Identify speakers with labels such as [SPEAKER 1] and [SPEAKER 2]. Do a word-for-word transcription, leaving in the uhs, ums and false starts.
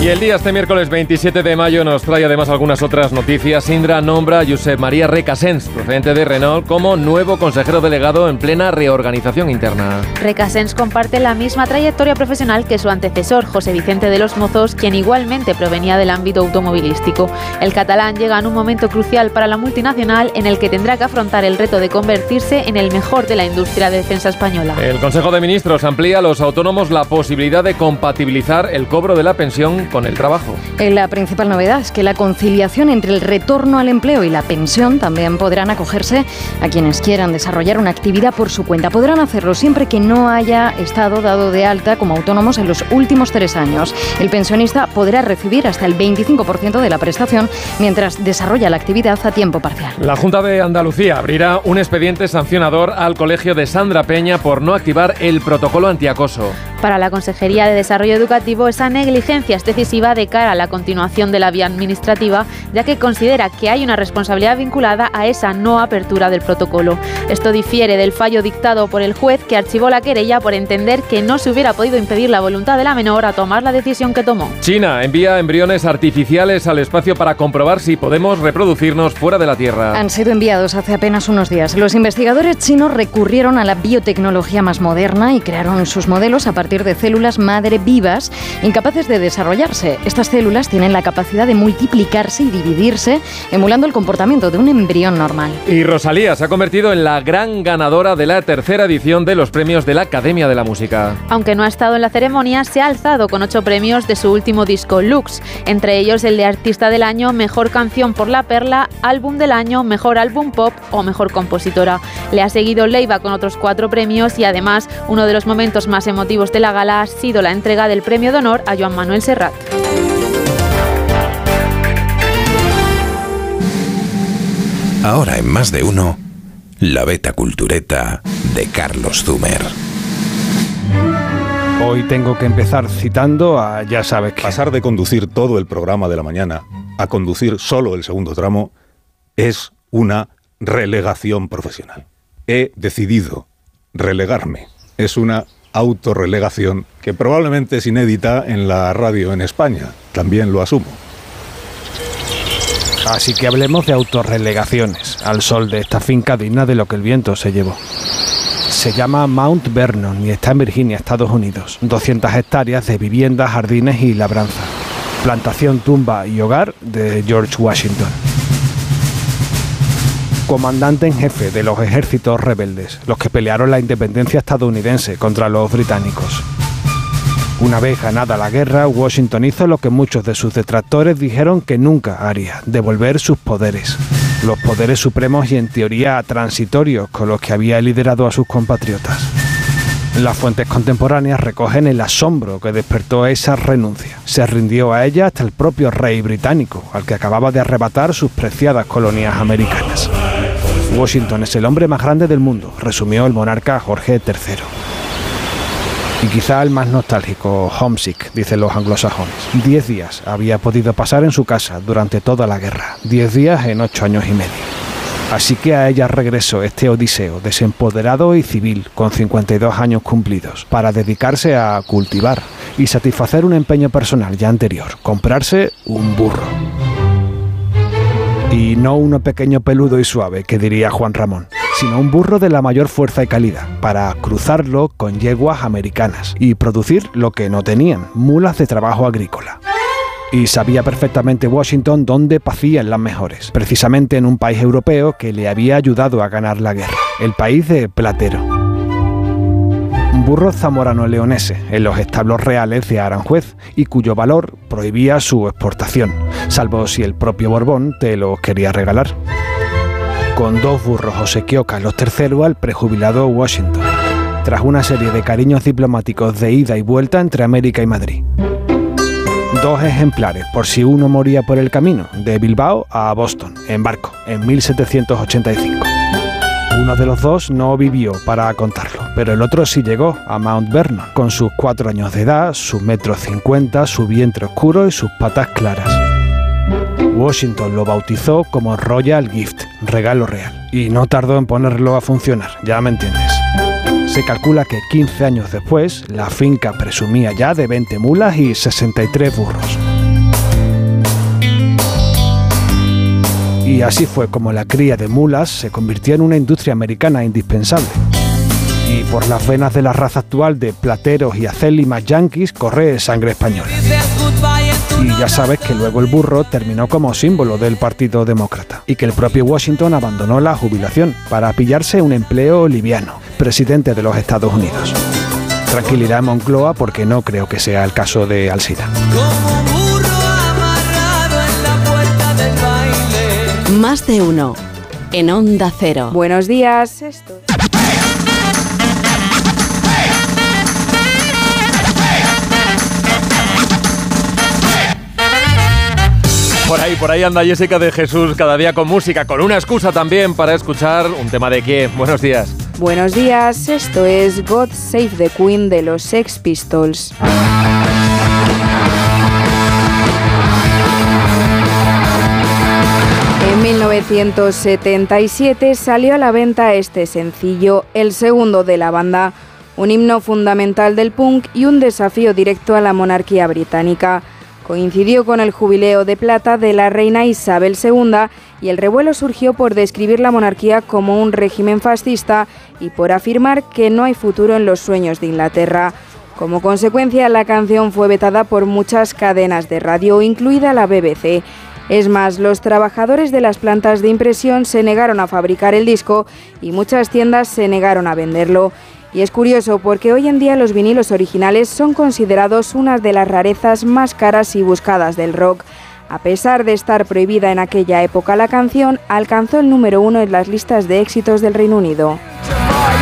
[SPEAKER 1] Y el día este miércoles veintisiete de mayo nos trae además algunas otras noticias. Indra nombra a Josep María Recasens, procedente de Renault, como nuevo consejero delegado en plena reorganización interna.
[SPEAKER 2] Recasens comparte la misma trayectoria profesional que su antecesor, José Vicente de los Mozos, quien igualmente provenía del ámbito automovilístico. El catalán llega en un momento crucial para la multinacional en el que tendrá que afrontar el reto de convertirse en el mejor de la industria de defensa española.
[SPEAKER 1] El Consejo de Ministros amplía a los autónomos la posibilidad de compatibilizar el cobro de la pensión con el trabajo.
[SPEAKER 3] La principal novedad es que la conciliación entre el retorno al empleo y la pensión también podrán acogerse a quienes quieran desarrollar una actividad por su cuenta. Podrán hacerlo siempre que no haya estado dado de alta como autónomos en los últimos tres años. El pensionista podrá recibir hasta el veinticinco por ciento de la prestación mientras desarrolla la actividad a tiempo parcial.
[SPEAKER 1] La Junta de Andalucía abrirá un expediente sancionador al colegio de Sandra Peña por no activar el protocolo antiacoso.
[SPEAKER 2] Para la Consejería de Desarrollo Educativo, esa negligencia es decisiva de cara a la continuación de la vía administrativa, ya que considera que hay una responsabilidad vinculada a esa no apertura del protocolo. Esto difiere del fallo dictado por el juez que archivó la querella por entender que no se hubiera podido impedir la voluntad de la menor a tomar la decisión que tomó.
[SPEAKER 1] China envía embriones artificiales al espacio para comprobar si podemos reproducirnos fuera de la Tierra.
[SPEAKER 3] Han sido enviados hace apenas unos días. Los investigadores chinos recurrieron a la biotecnología más moderna y crearon sus modelos a partir de células madre vivas incapaces de desarrollarse. Estas células tienen la capacidad de multiplicarse y dividirse, emulando el comportamiento de un embrión normal.
[SPEAKER 1] Y Rosalía se ha convertido en la gran ganadora de la tercera edición de los premios de la Academia de la Música.
[SPEAKER 2] Aunque no ha estado en la ceremonia, se ha alzado con ocho premios de su último disco Lux, entre ellos el de Artista del Año, Mejor Canción por La Perla, Álbum del Año, Mejor Álbum Pop o Mejor Compositora. Le ha seguido Leiva con otros cuatro premios y además uno de los momentos más emotivos de la gala ha sido la entrega del premio de honor a Joan Manuel Serrat.
[SPEAKER 4] Ahora en Más de Uno, la Beta Cultureta de Carlos Zumer.
[SPEAKER 5] Hoy tengo que empezar citando a ya sabes qué.
[SPEAKER 6] Pasar de conducir todo el programa de la mañana a conducir solo el segundo tramo es una relegación profesional. He decidido relegarme. Es una autorrelegación que probablemente es inédita en la radio en España. También lo asumo.
[SPEAKER 5] Así que hablemos de autorrelegaciones al sol de esta finca digna de lo que el viento se llevó. Se llama Mount Vernon y está en Virginia, Estados Unidos. doscientas hectáreas de viviendas, jardines y labranza. Plantación, tumba y hogar de George Washington. Comandante en jefe de los ejércitos rebeldes, los que pelearon la independencia estadounidense contra los británicos. Una vez ganada la guerra, Washington hizo lo que muchos de sus detractores dijeron que nunca haría: devolver sus poderes. Los poderes supremos y en teoría transitorios con los que había liderado a sus compatriotas. Las fuentes contemporáneas recogen el asombro que despertó esa renuncia. Se rindió a ella hasta el propio rey británico, al que acababa de arrebatar sus preciadas colonias americanas. Washington es el hombre más grande del mundo, resumió el monarca Jorge tercero. Y quizá el más nostálgico, homesick, dicen los anglosajones. Diez días había podido pasar en su casa durante toda la guerra. Diez días en ocho años y medio. Así que a ella regresó este odiseo, desempoderado y civil, con cincuenta y dos años cumplidos, para dedicarse a cultivar y satisfacer un empeño personal ya anterior: comprarse un burro. Y no uno pequeño, peludo y suave, que diría Juan Ramón, sino un burro de la mayor fuerza y calidad, para cruzarlo con yeguas americanas y producir lo que no tenían: mulas de trabajo agrícola. Y sabía perfectamente Washington dónde pacían las mejores, precisamente en un país europeo que le había ayudado a ganar la guerra, el país de Platero. Un burro zamorano-leonese en los establos reales de Aranjuez y cuyo valor prohibía su exportación, salvo si el propio Borbón te lo quería regalar. Con dos burros obsequió Carlos tercero al prejubilado Washington, tras una serie de cariños diplomáticos de ida y vuelta entre América y Madrid. Dos ejemplares por si uno moría por el camino, de Bilbao a Boston, en barco, en mil setecientos ochenta y cinco. Uno de los dos no vivió para contarlo, pero el otro sí llegó a Mount Vernon, con sus cuatro años de edad, sus metros cincuenta, su vientre oscuro y sus patas claras. Washington lo bautizó como Royal Gift, regalo real, y no tardó en ponerlo a funcionar, ya me entiendes. Se calcula que quince años después, la finca presumía ya de veinte mulas y sesenta y tres burros. Y así fue como la cría de mulas se convirtió en una industria americana indispensable. Y por las venas de la raza actual de plateros y acélimas yanquis corre sangre española. Y ya sabes que luego el burro terminó como símbolo del Partido Demócrata y que el propio Washington abandonó la jubilación para pillarse un empleo liviano, presidente de los Estados Unidos. Tranquilidad en Moncloa porque no creo que sea el caso de Alsina.
[SPEAKER 7] Más de uno en Onda Cero.
[SPEAKER 8] Buenos días. Esto...
[SPEAKER 1] Por ahí, por ahí anda Jessica de Jesús cada día con música, con una excusa también para escuchar un tema de qué. Buenos días.
[SPEAKER 8] Buenos días, esto es God Save the Queen de los Sex Pistols. En mil novecientos setenta y siete salió a la venta este sencillo, el segundo de la banda, un himno fundamental del punk y un desafío directo a la monarquía británica. Coincidió con el jubileo de plata de la reina Isabel segunda y el revuelo surgió por describir la monarquía como un régimen fascista y por afirmar que no hay futuro en los sueños de Inglaterra. Como consecuencia, la canción fue vetada por muchas cadenas de radio, incluida la B B C. Es más, los trabajadores de las plantas de impresión se negaron a fabricar el disco y muchas tiendas se negaron a venderlo. Y es curioso porque hoy en día los vinilos originales son considerados una de las rarezas más caras y buscadas del rock. A pesar de estar prohibida en aquella época, la canción alcanzó el número uno en las listas de éxitos del Reino Unido.